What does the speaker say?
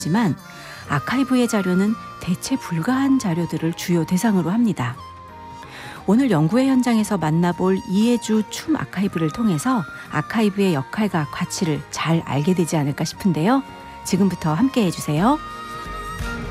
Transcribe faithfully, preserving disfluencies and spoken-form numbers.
하지만 아카이브의 자료는 대체 불가한 자료들을 주요 대상으로 합니다. 오늘 연구의 현장에서 만나볼 이해주 춤 아카이브를 통해서 아카이브의 역할과 가치를 잘 알게 되지 않을까 싶은데요. 지금부터 함께 해주세요.